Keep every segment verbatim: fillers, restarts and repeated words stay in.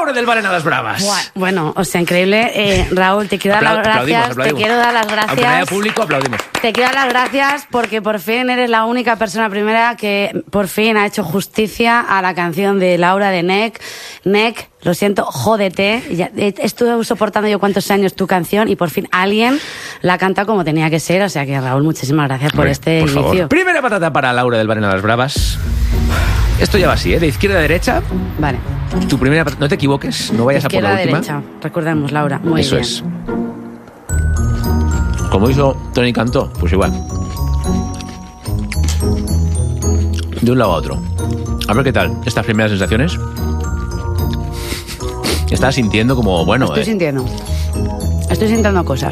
Laura del Val en A las Bravas. Bueno, o sea, increíble. Eh, Raúl, te quiero dar las gracias. Te quiero dar las gracias. Aunque no haya público, aplaudimos. Te quiero dar las gracias porque por fin eres la única persona primera que por fin ha hecho justicia a la canción de Laura de N E C. N E C, lo siento, jódete. Ya, estuve soportando yo cuántos años tu canción y por fin alguien la canta como tenía que ser. O sea que, Raúl, muchísimas gracias por Hombre, este por inicio. Favor. Primera patata para Laura del Val en A las Bravas. Esto ya va así, ¿eh? De izquierda a derecha. Vale. Tu primera patata. No te equivoques, no vayas a por la última. Izquierda a derecha. Recordemos, Laura. Muy Eso bien. es. Como hizo Tony Cantó, pues igual. De un lado a otro. A ver qué tal, estas primeras sensaciones. Estás sintiendo como, bueno... Estoy eh. sintiendo. Estoy sintiendo cosas.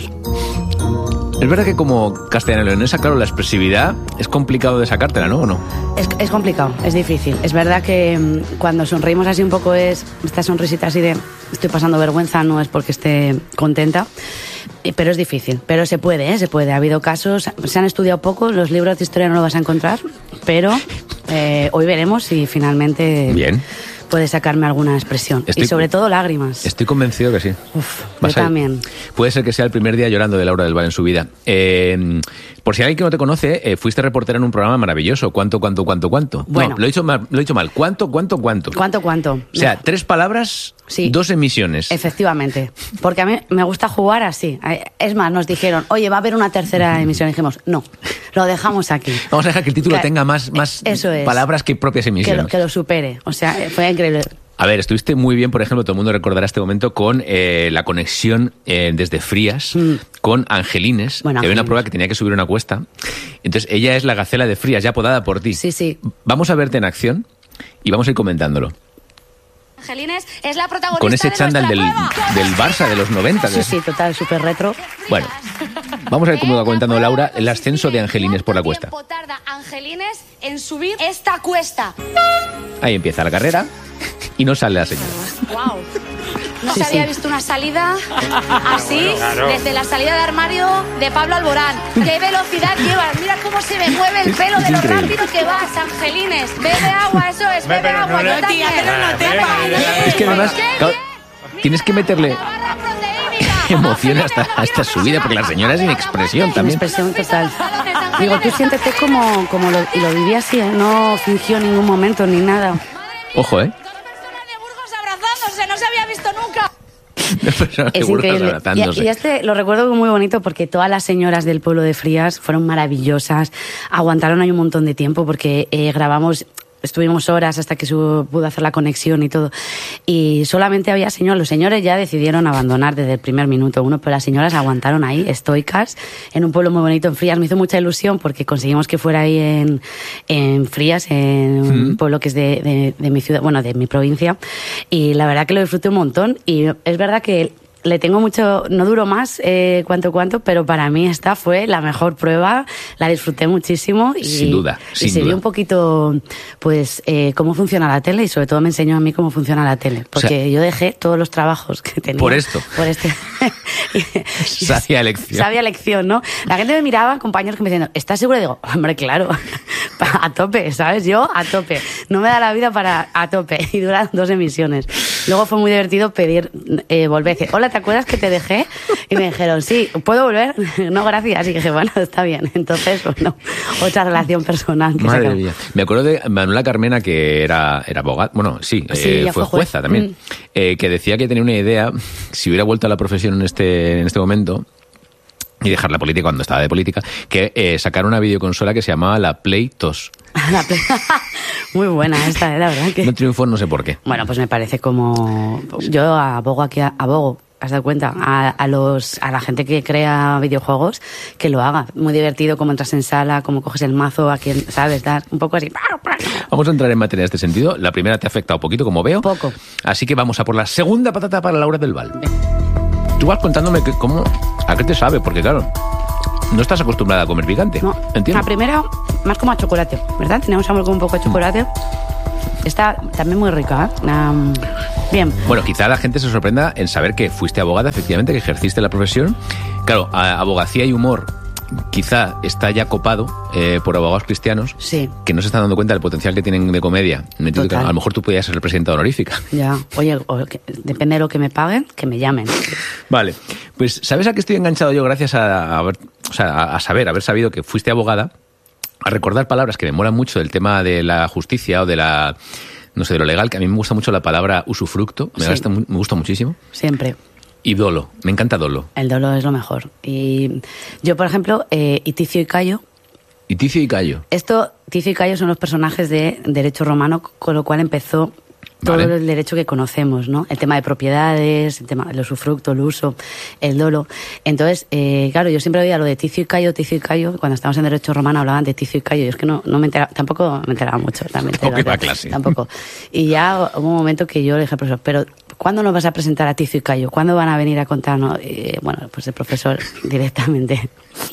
Es verdad que como castellano-leonesa, claro, la expresividad es complicado de sacártela, ¿no? ¿O no? Es, es complicado, es difícil. Es verdad que mmm, cuando sonreímos así un poco es... Esta sonrisita así de... Estoy pasando vergüenza, no es porque esté contenta. Pero es difícil, pero se puede, ¿eh? Se puede. Ha habido casos, se han estudiado poco, los libros de historia no lo vas a encontrar, pero eh, hoy veremos si finalmente Bien. puede sacarme alguna expresión. Estoy, y sobre todo lágrimas. Estoy convencido que sí. Uf, yo también. Puede ser que sea el primer día llorando de Laura del Val en su vida. Eh, por si alguien que no te conoce, eh, fuiste reportera en un programa maravilloso. ¿Cuánto, cuánto, cuánto, cuánto? Bueno. No, lo he dicho mal. Lo he dicho mal. ¿Cuánto, cuánto, cuánto? ¿Cuánto, cuánto? O sea, no. tres palabras, sí. dos emisiones. Efectivamente. Porque a mí me gusta jugar así. Es más, nos dijeron, oye, va a haber una tercera emisión. Y dijimos, no, lo dejamos aquí. Vamos a dejar que el título que, tenga más, más eso es, palabras que propias emisiones. Que lo, que lo supere. O sea, fue increíble. A ver, estuviste muy bien, por ejemplo, todo el mundo recordará este momento con eh, la conexión eh, desde Frías mm. con Angelines, bueno, que había una prueba que tenía que subir una cuesta. Entonces, ella es la gacela de Frías, ya apodada por ti. Sí, sí. Vamos a verte en acción y vamos a ir comentándolo. Angelines es la protagonista con ese chándal del, del Barça de los noventa. Sí, sí, total, súper retro. Bueno, vamos a ver cómo va comentando Laura el ascenso de Angelines por la cuesta. ¿Cuánto tiempo tarda Angelines en subir esta cuesta? Ahí empieza la carrera y no sale la señora. Wow. No Sí, se había sí. visto una salida así desde la salida de armario de Pablo Alborán. ¡Qué velocidad llevas! Mira cómo se me mueve el pelo de lo rápido que vas, Angelines. Bebe agua, eso es, bebe Pero agua. no Yo le- también. no te- Es que además, claro, tienes que meterle emoción hasta, hasta su vida, porque la señora es sin expresión Sin también. expresión total. Digo, tú siéntete como, como lo, y lo viví así, ¿eh? No fingió en ningún momento ni nada. Ojo, ¿eh? Dos personas de Burgos abrazándose, no se había visto nunca. Dos personas de Es Burgos increíble. abrazándose. Y, y este lo recuerdo muy bonito porque todas las señoras del pueblo de Frías fueron maravillosas. Aguantaron ahí un montón de tiempo porque eh, grabamos... Estuvimos horas hasta que su, pudo hacer la conexión y todo. Y solamente había señores. Los señores ya decidieron abandonar desde el primer minuto uno, pero las señoras aguantaron ahí, estoicas, en un pueblo muy bonito, en Frías. Me hizo mucha ilusión porque conseguimos que fuera ahí en, en Frías, en un Mm. pueblo que es de, de, de mi ciudad, bueno, de mi provincia. Y la verdad que lo disfruté un montón. Y es verdad que le tengo mucho, no duró más, eh, cuanto cuanto, pero para mí esta fue la mejor prueba, la disfruté muchísimo y, Sin duda, y sin se duda. vio un poquito, pues, eh, cómo funciona la tele y sobre todo me enseñó a mí cómo funciona la tele, porque O sea, yo dejé todos los trabajos que tenía. por esto. Por este. Sabia elección. Sabia elección, ¿no? La gente me miraba, compañeros que me decían, ¿estás seguro? Digo, hombre, claro, a tope, ¿sabes? Yo a tope. No me da la vida para a tope y duran dos emisiones. Luego fue muy divertido pedir, eh, volver. Decir, hola, ¿te acuerdas que te dejé? Y me dijeron, sí, ¿puedo volver? No, gracias. Y dije, bueno, está bien. Entonces, bueno, otra relación personal. Que se Madre acabó. mía. Me acuerdo de Manuela Carmena, que era, era abogada, bueno, sí, Sí, eh, ya fue fue juez. jueza también, Mm. eh, que decía que tenía una idea, si hubiera vuelto a la profesión en este, en este momento, y dejar la política cuando estaba de política, que eh, sacar una videoconsola que se llamaba la Play dos. La ple- Muy buena esta, ¿eh? La verdad que... No triunfó, no sé por qué. Bueno, pues me parece como... Yo abogo aquí, a- abogo, ¿has dado cuenta? A, a, los, a la gente que crea videojuegos, que lo haga. Muy divertido, como entras en sala, como coges el mazo, a quien, ¿sabes? Dar un poco así... Vamos a entrar en materia en este sentido. La primera te ha afectado un poquito, como veo. Poco. Así que vamos a por la segunda patata para Laura del Val. Tú vas contándome que, cómo, a qué te sabe, porque claro, no estás acostumbrada a comer picante. No, Entiendo. la primera, más como a chocolate, ¿verdad? Tenemos algo con un poco de chocolate. Está también muy rica, ¿eh? Um, bien. Bueno, quizá la gente se sorprenda en saber que fuiste abogada, efectivamente, que ejerciste la profesión. Claro, a- abogacía y humor quizá está ya copado eh, por abogados cristianos sí. que no se están dando cuenta del potencial que tienen de comedia. A lo mejor tú podías ser presidenta honorífica. Ya, oye, o que, depende de lo que me paguen, que me llamen. Vale, pues ¿sabes a qué estoy enganchado yo gracias a, a, o sea, a saber, haber sabido que fuiste abogada? A recordar palabras que me molan mucho del tema de la justicia o de la, no sé, de lo legal, que a mí me gusta mucho la palabra usufructo, me, sí. gusta, me gusta muchísimo. Siempre. Y dolo, me encanta dolo. El dolo es lo mejor. Y yo, por ejemplo, eh, y Ticio y Cayo. ¿Y Ticio y Cayo? Esto, Ticio y Cayo son los personajes de derecho romano, con lo cual empezó todo vale. el derecho que conocemos, ¿no? El tema de propiedades, el tema del usufructo, el uso, el dolo. Entonces, eh, claro, yo siempre oía lo de Ticio y Cayo, Ticio y Cayo. Cuando estábamos en derecho romano hablaban de Ticio y Cayo. Y es que no, no me enteraba, tampoco me enteraba mucho. También tampoco iba a clase. Tampoco. Y ya hubo un momento que yo le dije al profesor, pero ¿cuándo nos vas a presentar a Ticio y Cayo? ¿Cuándo van a venir a contarnos? Y, bueno, pues el profesor directamente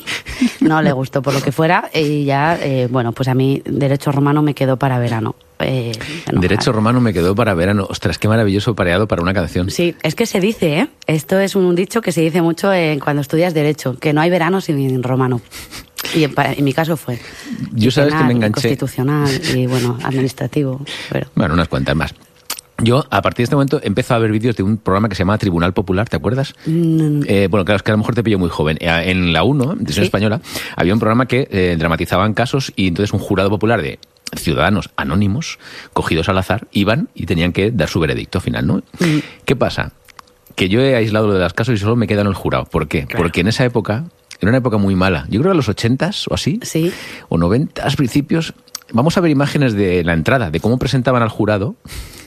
no le gustó por lo que fuera. Y ya, eh, bueno, pues a mí derecho romano me quedó para verano. Eh, bueno, Derecho romano me quedó para verano. Ostras, qué maravilloso pareado para una canción. Sí, es que se dice, ¿eh? Esto es un dicho que se dice mucho en cuando estudias Derecho, que no hay verano sin romano. Y en, en mi caso fue. Yo sabes penal, que me enganché. Constitucional y, bueno, administrativo. Pero... Bueno, unas cuantas más. Yo, a partir de este momento, empiezo a ver vídeos de un programa que se llama Tribunal Popular, ¿te acuerdas? Mm. Eh, bueno, claro, es que a lo mejor te pillo muy joven. En la uno, en Televisión ¿Sí? Española, había un programa que eh, dramatizaban casos y entonces un jurado popular de ciudadanos anónimos, cogidos al azar, iban y tenían que dar su veredicto final, ¿no? Mm. ¿Qué pasa? Que yo he aislado lo de los casos y solo me queda en el jurado. ¿Por qué? Claro. Porque en esa época, era una época muy mala. Yo creo que en los ochentas o así, ¿Sí? o noventas, principios. Vamos a ver imágenes de la entrada, de cómo presentaban al jurado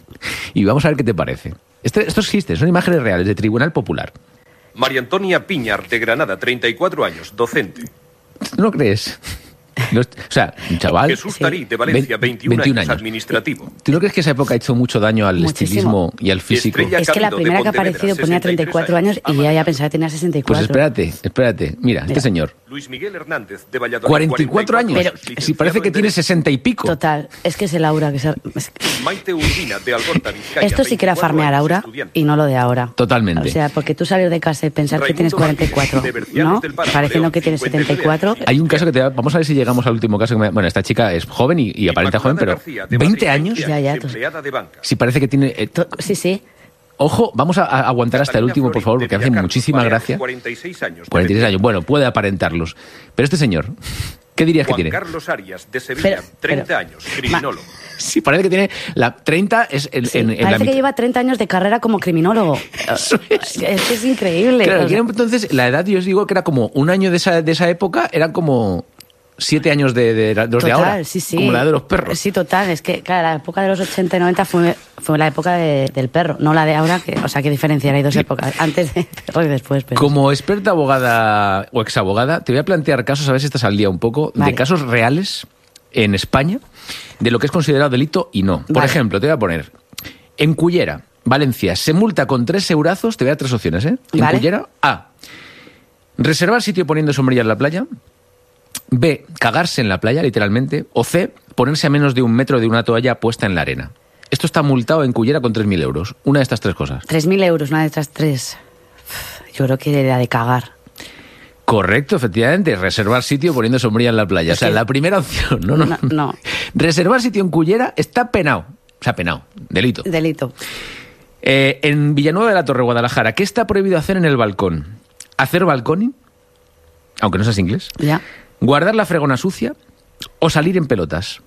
y vamos a ver qué te parece. Esto, esto existe, son imágenes reales de Tribunal Popular. María Antonia Piñar, de Granada, treinta y cuatro años, docente. ¿No lo crees? Los, o sea, un chaval... Jesús Tarí, de Valencia, veintiún años, administrativo. ¿Tú no crees que esa época ha hecho mucho daño al Muchísimo. estilismo y al físico? Estrella es que la Camilo, primera que ha Pontevedra, aparecido ponía treinta y cuatro años y ya, ya pensaba que tenía sesenta y cuatro. Pues espérate, espérate. Mira, Mira. este señor... Luis Miguel Hernández, de Valladolid, cuarenta y cuatro años. Pero si parece que tiene sesenta y pico. Total, es que es el aura que se... Maite Urbina, de Algorta, Vizcaya. Esto sí que era farmear aura y no lo de ahora. Totalmente. O sea, porque tú salir de casa y pensar Raimundo que tienes cuarenta y cuatro, ¿no? Pareciendo que tienes setenta y cuatro. Hay un caso que te va... Vamos a ver si llegamos al último caso. Que me... Bueno, esta chica es joven y, y aparenta joven, pero veinte años. Ya, ya. Si parece que tiene... Eh... Sí, sí. Ojo, vamos a, a aguantar hasta el último, por favor, porque hace muchísima gracia. cuarenta y seis años. cuarenta y seis años. Bueno, puede aparentarlos. Pero este señor, ¿qué dirías Juan que tiene? Carlos Arias, de Sevilla, pero, treinta pero, años, criminólogo. Sí, parece que tiene... La treinta es... En, sí, en, en parece la... que lleva treinta años de carrera como criminólogo. Eso es. Es que es increíble. Claro, o sea... entonces, la edad, yo os digo que era como un año de esa, de esa época, era como... Siete años de, de, de los total, de ahora, sí, sí. como la de los perros. Sí, total. Es que, claro, la época de los ochenta y noventa fue, fue la época de, del perro, no la de ahora, que, o sea, qué diferencia, hay dos sí. épocas, antes de perro y después. Pero... Como experta abogada o exabogada, te voy a plantear casos, a ver si estás al día un poco, vale. de casos reales en España, de lo que es considerado delito y no. Por vale. ejemplo, te voy a poner, en Cullera, Valencia, se multa con tres eurazos, te voy a dar tres opciones, ¿eh? En vale. Cullera, A, reservar sitio poniendo sombrilla en la playa. B, cagarse en la playa, literalmente. O C, ponerse a menos de un metro de una toalla puesta en la arena. Esto está multado en Cullera con tres mil euros. Una de estas tres cosas. tres mil euros, una de estas tres. Yo creo que era de cagar. Correcto, efectivamente. Reservar sitio poniendo sombrilla en la playa. Es o sea, que... la primera opción. No, no, no, no. Reservar sitio en Cullera está penado. O sea, penado. Delito. Delito. Eh, en Villanueva de la Torre, Guadalajara, ¿qué está prohibido hacer en el balcón? ¿Hacer balconing? Aunque no seas inglés. Ya. ¿Guardar la fregona sucia o salir en pelotas?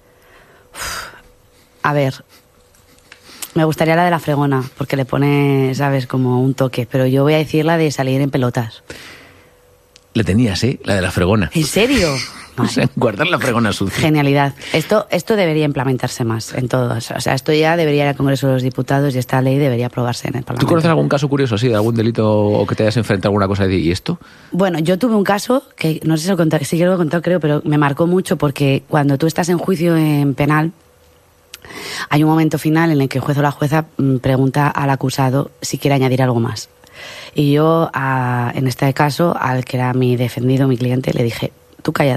A ver, me gustaría la de la fregona, porque le pone, ¿sabes?, como un toque. Pero yo voy a decir la de salir en pelotas. Le tenías, ¿eh? La de la fregona. ¿En serio? O sea, guardar la fregona sucia. Genialidad. Esto, esto debería implementarse más en todos. O sea, esto ya debería ir al Congreso de los Diputados y esta ley debería aprobarse en el Parlamento. ¿Tú conoces algún caso curioso así, de algún delito o que te hayas enfrentado a alguna cosa de y esto? Bueno, yo tuve un caso que no sé si lo he contado, sí que lo he contado, creo, pero me marcó mucho porque cuando tú estás en juicio en penal, hay un momento final en el que el juez o la jueza pregunta al acusado si quiere añadir algo más. Y yo, a, en este caso, al que era mi defendido, mi cliente, le dije, tú callado.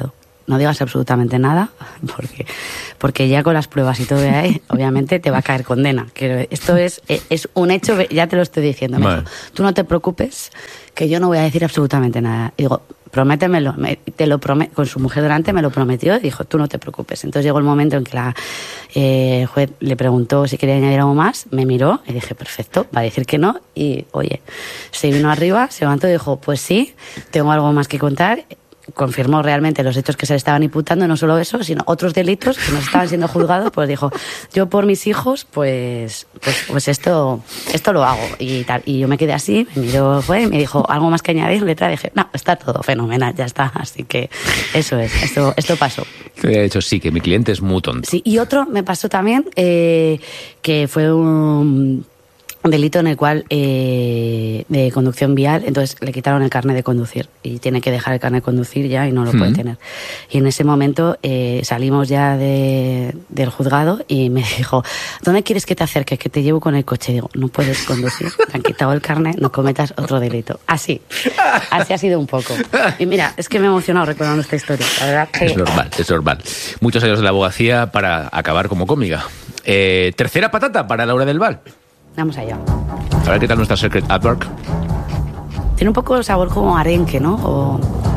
no digas absolutamente nada, porque, porque ya con las pruebas y todo de ahí, obviamente te va a caer condena. Que esto es, es un hecho, ya te lo estoy diciendo. Me Vale. dijo, tú no te preocupes, que yo no voy a decir absolutamente nada. Y digo, prométemelo, me, te lo promet con su mujer delante me lo prometió y dijo, tú no te preocupes. Entonces llegó el momento en que la eh, juez le preguntó si quería añadir algo más, me miró y dije, perfecto, va a decir que no. Y oye, se vino arriba, se levantó y dijo, pues sí, tengo algo más que contar. Confirmó realmente los hechos que se le estaban imputando, no solo eso, sino otros delitos que no estaban siendo juzgados. Pues dijo, yo por mis hijos, pues pues, pues esto esto lo hago y tal. Y yo me quedé así, me miró, fue, me dijo, ¿algo más que añadir? Letra, dije, no, está todo fenomenal, ya está. Así que eso es, esto esto pasó. Te había dicho, sí, que mi cliente es muy tonto. Sí, y otro me pasó también, eh, que fue un... un delito en el cual eh, de conducción vial, entonces le quitaron el carnet de conducir y tiene que dejar el carnet de conducir ya y no lo mm. puede tener. Y en ese momento eh, salimos ya de, del juzgado y me dijo, ¿dónde quieres que te acerque? Que te llevo con el coche. Digo, no puedes conducir, te han quitado el carnet, no cometas otro delito. Así, así ha sido un poco. Y mira, es que me he emocionado recordando esta historia. La verdad que... Es normal, es normal. Muchos años de la abogacía para acabar como cómica. Eh, tercera patata para Laura del Val. Vamos allá. A ver qué tal nuestra Secret at Work. Tiene un poco sabor como arenque, ¿no? O...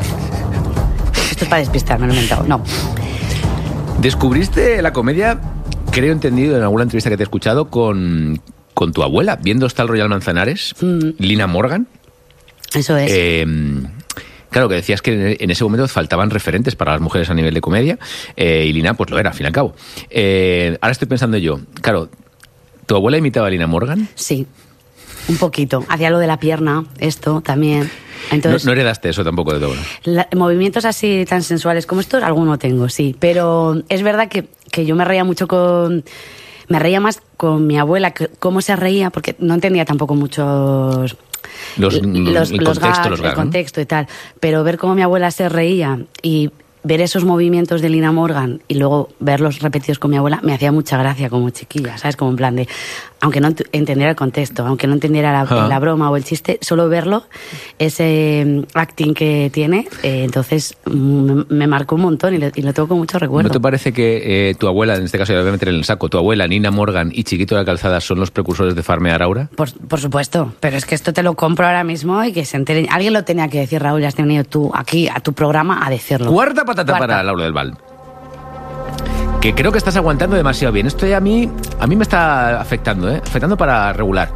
Esto es para despistar, me lo he inventado. No. Descubriste la comedia, creo entendido en alguna entrevista que te he escuchado, con, con tu abuela, viendo Hostal Royal Manzanares, mm. Lina Morgan. Eso es. Eh, Claro, que decías que en ese momento faltaban referentes para las mujeres a nivel de comedia, eh, y Lina pues lo era, al fin y al cabo. Eh, ahora estoy pensando yo, claro, ¿tu abuela imitaba a Lina Morgan? Sí, un poquito. Hacía lo de la pierna, esto también. Entonces, no, no heredaste eso tampoco de todo. La, movimientos así tan sensuales como estos, alguno tengo, sí. Pero es verdad que, que yo me reía mucho con... Me reía más con mi abuela, que, cómo se reía, porque no entendía tampoco muchos... Los, los, el los contexto, gags, los gags, el contexto y tal. Pero ver cómo mi abuela se reía y ver esos movimientos de Lina Morgan y luego verlos repetidos con mi abuela me hacía mucha gracia como chiquilla, ¿sabes? Como en plan de, aunque no entendiera el contexto, aunque no entendiera la, ah. la broma o el chiste, solo verlo, ese acting que tiene, eh, entonces me, me marcó un montón y lo, y lo tengo con mucho recuerdo. ¿No te parece que eh, tu abuela, en este caso ya voy a meter en el saco, tu abuela, Nina Morgan y Chiquito de la Calzada son los precursores de Farmear Aura? Por, por supuesto, pero es que esto te lo compro ahora mismo y que se enteren. Alguien lo tenía que decir, Raúl, ya has venido tú aquí a tu programa a decirlo. Cuarta patata Cuarta. para Laura del Val. Que creo que estás aguantando demasiado bien. Esto ya a mí, a mí me está afectando, ¿eh? Afectando para regular.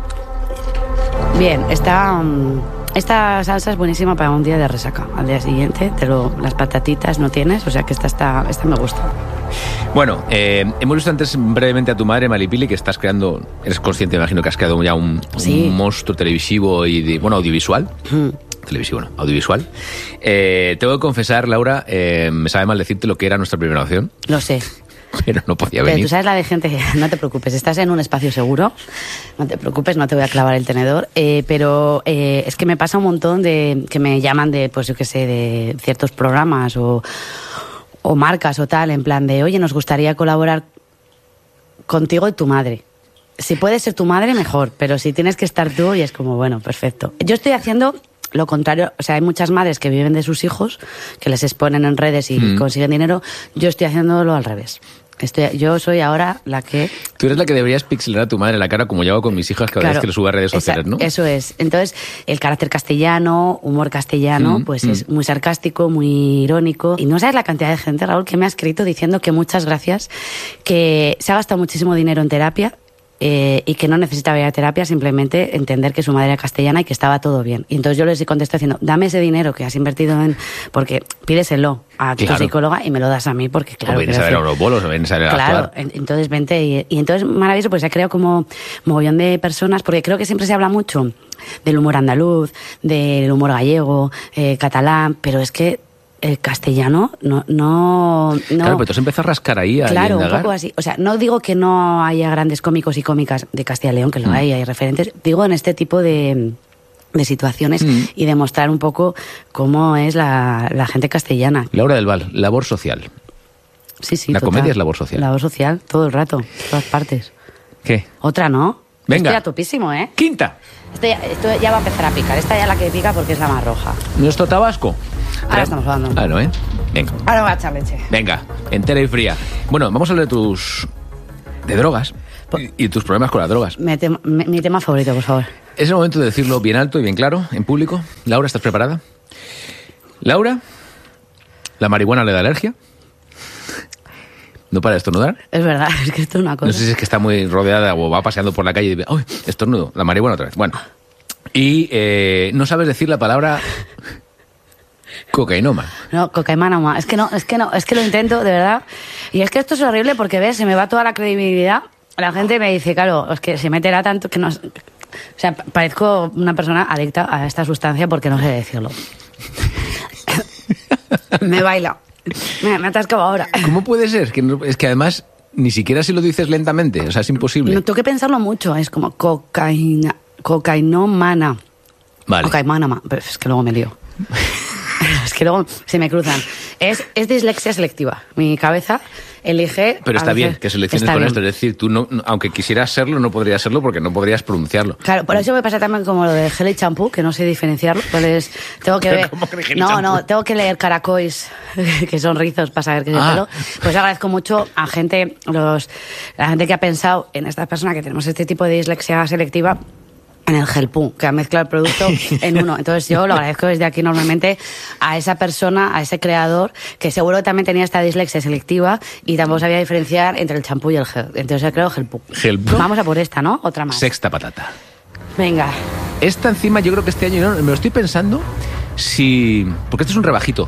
Bien, está... Um, esta salsa es buenísima para un día de resaca. Al día siguiente, te lo, las patatitas no tienes, o sea que esta, está, esta me gusta. Bueno, eh, hemos visto antes brevemente a tu madre, Malipili, que estás creando, eres consciente, imagino que has creado ya un, sí. un monstruo televisivo y, de, bueno, audiovisual. Mm. Televisivo, no, audiovisual. Eh, tengo que confesar, Laura, eh, me sabe mal decirte lo que era nuestra primera opción. Lo sé. Pero no podía Pero venir. tú sabes la de gente que... No te preocupes, estás en un espacio seguro. No te preocupes, no te voy a clavar el tenedor. Eh, pero eh, es que me pasa un montón de... Que me llaman de, pues yo qué sé, de ciertos programas o, o marcas o tal, en plan de, oye, nos gustaría colaborar contigo y tu madre. Si puede ser tu madre, mejor. Pero si tienes que estar tú, y es como, bueno, perfecto. Yo estoy haciendo... Lo contrario, o sea, hay muchas madres que viven de sus hijos, que les exponen en redes y mm. consiguen dinero. Yo estoy haciéndolo al revés. Estoy, yo soy ahora la que... Tú eres la que deberías pixelar a tu madre en la cara, como yo hago con mis hijas cada claro, vez que lo subo a redes sociales, ¿no? Eso es. Entonces, el carácter castellano, humor castellano, mm, pues mm. es muy sarcástico, muy irónico. Y no sabes la cantidad de gente, Raúl, que me ha escrito diciendo que muchas gracias, que se ha gastado muchísimo dinero en terapia, Eh, y que no necesitaba ir a terapia, simplemente entender que su madre era castellana y que estaba todo bien. Y entonces yo les contesté diciendo, dame ese dinero que has invertido en... Porque pídeselo a tu claro. psicóloga y me lo das a mí, porque claro... O vienes a ver Eurobolos, o vienes a ver a Claro, actuar. Entonces vente y, y entonces maravilloso, pues se ha creado como mogollón de personas, porque creo que siempre se habla mucho del humor andaluz, del humor gallego, eh, catalán, pero es que el castellano no, no, no... Claro, pero tú has empezado a rascar ahí. Claro, un poco así. O sea, no digo que no haya grandes cómicos y cómicas de Castilla y León, que lo mm. hay, hay referentes. Digo en este tipo de, de situaciones mm. y demostrar un poco cómo es la, la gente castellana. Laura del Val, labor social. Sí, sí, La total. comedia es labor social. Labor social, todo el rato, todas partes. ¿Qué? Otra, ¿no? Venga. Estoy a topísimo, ¿eh? Quinta. Esto ya, esto ya va a empezar a picar. Esta ya la que pica porque es la más roja. ¿Nuestro Tabasco? Ahora estamos hablando. Ah, no, ¿eh? Venga. Ahora voy a echar leche. Venga, entera y fría. Bueno, vamos a hablar de tus... de drogas y, y tus problemas con las drogas. Mi tema, mi, mi tema favorito, por favor. Es el momento de decirlo bien alto y bien claro, en público. Laura, ¿estás preparada? Laura, ¿la marihuana le da alergia? ¿No para de estornudar? Es verdad, es que esto es una cosa. No sé si es que está muy rodeada o va paseando por la calle y dice, ¡ay, estornudo! La marihuana otra vez. Bueno. Y eh, no sabes decir la palabra cocainoma. No, cocainoma. Es que no, es que no, es que lo intento, de verdad. Y es que esto es horrible porque, ves, se me va toda la credibilidad. La gente me dice, claro, es que se meterá tanto que no... O sea, parezco una persona adicta a esta sustancia porque no sé decirlo. Me baila. Me, me atascaba ahora. ¿Cómo puede ser? Que no, es que además ni siquiera si lo dices lentamente, o sea, es imposible. No, tengo que pensarlo mucho, es como cocaína, cocainómana. Vale. Cocainómana, pero es que luego me lío. Es que luego se me cruzan. Es, es dislexia selectiva. Mi cabeza elige... Pero está bien que selecciones con bien. Esto. Es decir, tú, no, aunque quisieras serlo, no podrías serlo porque no podrías pronunciarlo. Claro, por eso me pasa también como lo de gel y champú, que no sé diferenciarlo. Entonces, tengo que ver... Que no, no, tengo que leer caracois, que son rizos, para saber qué es el ah. pelo. Pues agradezco mucho a gente, los, a la gente que ha pensado en estas personas que tenemos este tipo de dislexia selectiva, en el gelpú, que ha mezclado el producto en uno. Entonces yo lo agradezco desde aquí normalmente a esa persona, a ese creador, que seguro también tenía esta dislexia selectiva y tampoco sabía diferenciar entre el champú y el gel. Entonces yo creo gelpú. Gelpú. Vamos a por esta, ¿no? Otra más. Sexta patata. Venga. Esta encima yo creo que este año, no, me lo estoy pensando, si... Porque esto es un rebajito.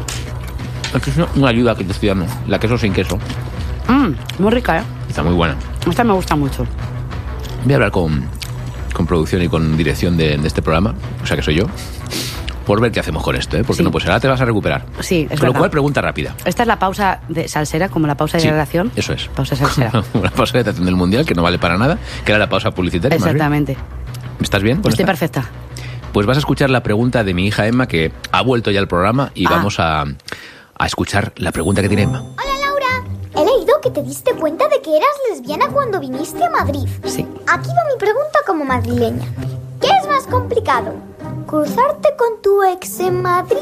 Esto es una ayuda que te estoy dando. La queso sin queso. Mmm, muy rica, ¿eh? Está muy buena. Esta me gusta mucho. Voy a hablar con... con producción y con dirección de, de este programa, o sea que soy yo, por ver qué hacemos con esto, ¿eh? Porque sí. No, pues ahora te vas a recuperar. Sí, es Con verdad. lo cual, pregunta rápida. Esta es la pausa de salsera, como la pausa de sí, hidratación. Eso es. Pausa salsera. La pausa de hidratación del Mundial, que no vale para nada, que era la pausa publicitaria. Exactamente. ¿Estás bien? Estoy esta? perfecta. Pues vas a escuchar la pregunta de mi hija Emma, que ha vuelto ya al programa, y ah. vamos a, a escuchar la pregunta que tiene Emma. Hola, Laura. He leído que te diste cuenta de que eras lesbiana cuando viniste a Madrid. Sí. Aquí va mi pregunta como madrileña. ¿Qué es más complicado? ¿Cruzarte con tu ex en Madrid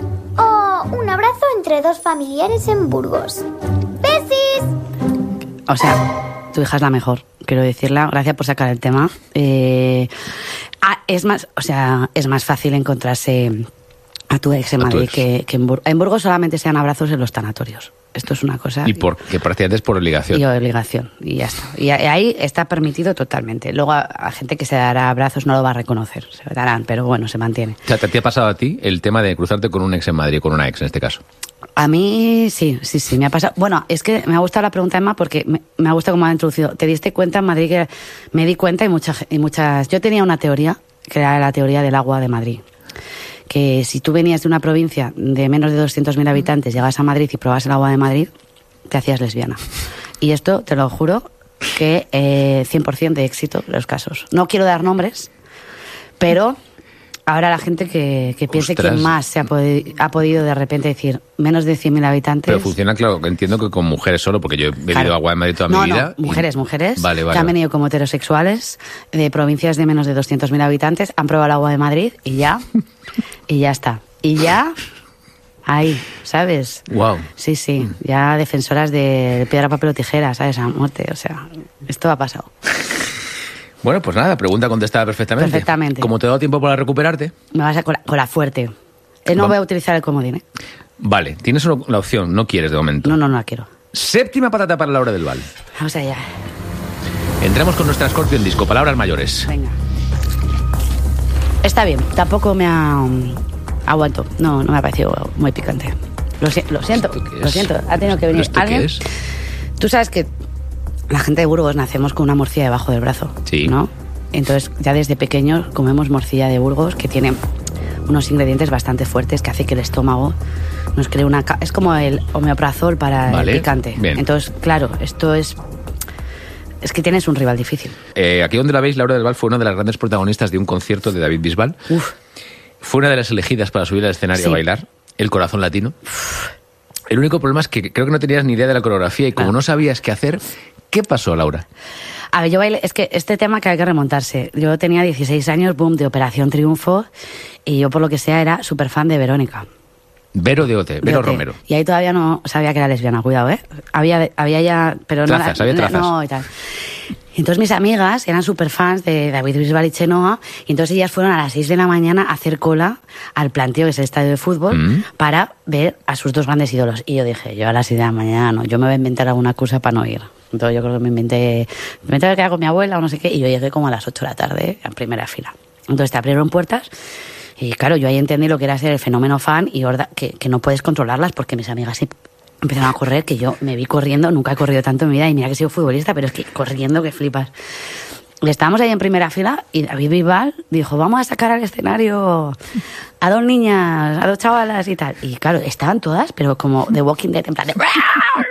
o un abrazo entre dos familiares en Burgos? ¡Besis! O sea, tu hija es la mejor, quiero decirla. Gracias por sacar el tema. Eh, ah, es más, o sea, es más fácil encontrarse a tu ex en Madrid que, que en Burgos. En Burgos solamente se dan abrazos en los tanatorios. Esto es una cosa... Y por, que prácticamente es por obligación. Y obligación, y ya está. Y ahí está permitido totalmente. Luego a, a gente que se dará abrazos no lo va a reconocer, se darán, pero bueno, se mantiene. O sea, ¿te ha pasado a ti el tema de cruzarte con un ex en Madrid, con una ex en este caso? A mí sí, sí, sí, me ha pasado. Bueno, es que me ha gustado la pregunta, Emma, porque me, me ha gustado cómo ha introducido. ¿Te diste cuenta en Madrid que me di cuenta y muchas, y muchas... Yo tenía una teoría, que era la teoría del agua de Madrid. Que si tú venías de una provincia de menos de doscientos mil habitantes, llegas a Madrid y probas el agua de Madrid, te hacías lesbiana. Y esto, te lo juro, que eh, cien por ciento de éxito en los casos. No quiero dar nombres, pero ahora la gente que, que piense que más se ha, podi- ha podido de repente decir menos de cien mil habitantes... Pero funciona, claro, entiendo que con mujeres solo, porque yo he bebido claro. agua de Madrid toda no, mi vida. No, mujeres, y... mujeres, vale, vale, que han vale. venido como heterosexuales de provincias de menos de doscientos mil habitantes, han probado el agua de Madrid y ya, y ya está. Y ya... Ahí, ¿sabes? Wow. Sí, sí, ya defensoras de piedra, papel o tijera, ¿sabes? A muerte, o sea, esto ha pasado. Bueno, pues nada, pregunta contestada perfectamente. Perfectamente. Como te ha dado tiempo para recuperarte... Me vas a con la, con la fuerte. Eh, no Vamos. Voy a utilizar el comodín, ¿eh? Vale, tienes una, la opción, no quieres de momento. No, no, no la quiero. Séptima patata para Laura del Val. Vamos allá. Entramos con nuestra Scorpion Disco, palabras mayores. Venga. Está bien, tampoco me ha... Aguanto, no, no me ha parecido muy picante. Lo, si- lo siento, lo siento, ha tenido que venir ¿Esto alguien. qué es? Tú sabes que la gente de Burgos nacemos con una morcilla debajo del brazo, sí. ¿no? Entonces ya desde pequeños comemos morcilla de Burgos, que tiene unos ingredientes bastante fuertes que hace que el estómago nos cree una... Ca- es como el omeprazol para vale. el picante. Bien. Entonces, claro, esto es... Es que tienes un rival difícil. Eh, aquí donde la veis, Laura del Val fue una de las grandes protagonistas de un concierto de David Bisbal. Uf. Fue una de las elegidas para subir al escenario Sí. a bailar, El Corazón Latino. El único problema es que creo que no tenías ni idea de la coreografía y como Ah. no sabías qué hacer, ¿qué pasó, Laura? A ver, yo bailé, es que este tema que hay que remontarse. Yo tenía dieciséis años, boom, de Operación Triunfo, y yo por lo que sea era súper fan de Verónica. Vero de O T, Vero de O T. Romero. Y ahí todavía no sabía que era lesbiana, cuidado, ¿eh? Había, había ya... Pero trazas, no, había trazas. No, y tal. Entonces mis amigas eran súper fans de David Bisbal y Chenoa, y entonces ellas fueron a las seis de la mañana a hacer cola al Planteo, que es el estadio de fútbol, mm. para ver a sus dos grandes ídolos. Y yo dije, yo a las seis de la mañana no, yo me voy a inventar alguna excusa para no ir. Entonces yo creo que me inventé, me inventé que quedaba con mi abuela o no sé qué, y yo llegué como a las ocho de la tarde, en primera fila. Entonces te abrieron puertas, y claro, yo ahí entendí lo que era ser el fenómeno fan, y horda, que, que no puedes controlarlas, porque mis amigas sí empezaron a correr, que yo me vi corriendo, nunca he corrido tanto en mi vida, y mira que he sido futbolista, pero es que corriendo que flipas. Y estábamos ahí en primera fila y David Bisbal dijo, vamos a sacar al escenario a dos niñas, a dos chavalas y tal. Y claro, estaban todas, pero como The Walking Dead, en plan de...